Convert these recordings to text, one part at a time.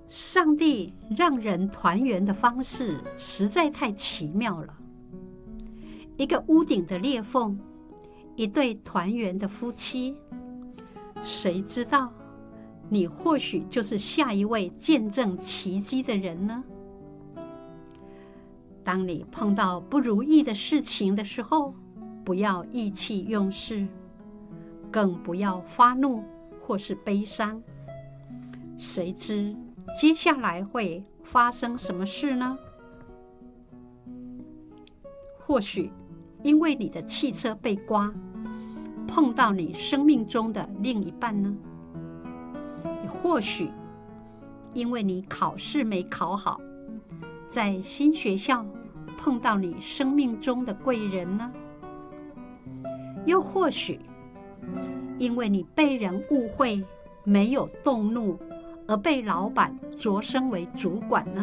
上帝让人团圆的方式实在太奇妙了。一个屋顶的裂缝，一对团圆的夫妻，谁知道你或许就是下一位见证奇迹的人呢？当你碰到不如意的事情的时候，不要意气用事，更不要发怒或是悲伤。谁知接下来会发生什么事呢？或许因为你的汽车被刮，碰到你生命中的另一半呢？或许因为你考试没考好，在新学校碰到你生命中的贵人呢？又或许因为你被人误会，没有动怒，而被老板擢升为主管呢？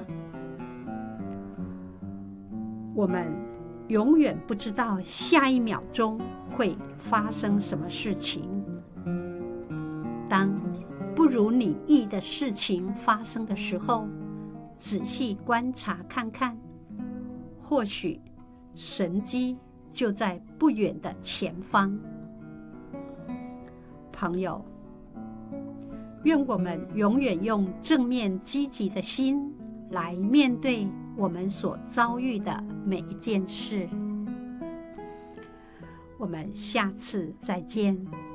我们永远不知道下一秒钟会发生什么事情。当不如你意的事情发生的时候，仔细观察看看，或许神机就在不远的前方。朋友，愿我们永远用正面积极的心来面对我们所遭遇的每一件事。我们下次再见。